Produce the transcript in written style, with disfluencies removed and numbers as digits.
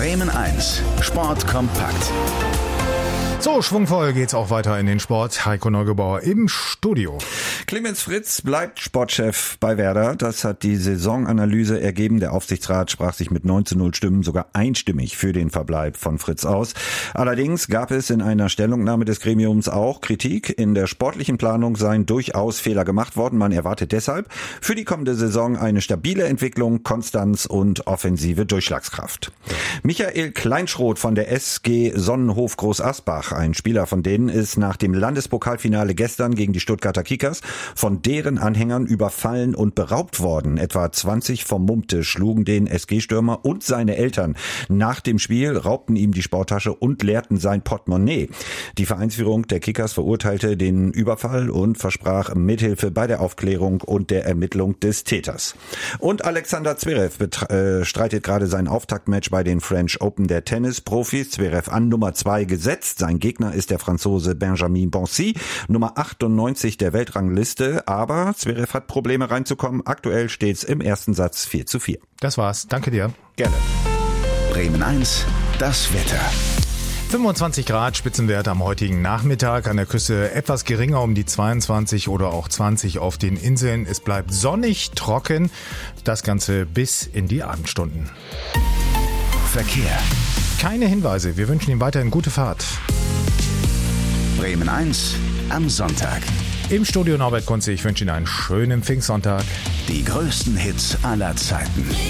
Bremen 1, Sport kompakt. So, schwungvoll geht's auch weiter in den Sport. Heiko Neugebauer im Studio. Clemens Fritz bleibt Sportchef bei Werder. Das hat die Saisonanalyse ergeben. Der Aufsichtsrat sprach sich mit 9:0 Stimmen sogar einstimmig für den Verbleib von Fritz aus. Allerdings gab es in einer Stellungnahme des Gremiums auch Kritik. In der sportlichen Planung seien durchaus Fehler gemacht worden. Man erwartet deshalb für die kommende Saison eine stabile Entwicklung, Konstanz und offensive Durchschlagskraft. Michael Kleinschroth von der SG Sonnenhof Groß-Asbach, ein Spieler von denen, ist nach dem Landespokalfinale gestern gegen die Stuttgarter Kickers von deren Anhängern überfallen und beraubt worden. Etwa 20 Vermummte schlugen den SG-Stürmer und seine Eltern nach dem Spiel, raubten ihm die Sporttasche und leerten sein Portemonnaie. Die Vereinsführung der Kickers verurteilte den Überfall und versprach Mithilfe bei der Aufklärung und der Ermittlung des Täters. Und Alexander Zverev streitet gerade sein Auftaktmatch bei den French Open der Tennisprofis. Zverev an Nummer 2 gesetzt. Sein Gegner ist der Franzose Benjamin Bonzi, Nummer 98 der Weltrangliste. Aber Zverev hat Probleme reinzukommen. Aktuell steht's im ersten Satz 4:4. Das war's. Danke dir. Gerne. Bremen 1, das Wetter. 25 Grad Spitzenwert am heutigen Nachmittag. An der Küste etwas geringer, um die 22 oder auch 20 auf den Inseln. Es bleibt sonnig, trocken. Das Ganze bis in die Abendstunden. Verkehr. Keine Hinweise. Wir wünschen Ihnen weiterhin gute Fahrt. Bremen 1 am Sonntag. Im Studio Norbert Kunze. Ich wünsche Ihnen einen schönen Pfingstsonntag. Die größten Hits aller Zeiten.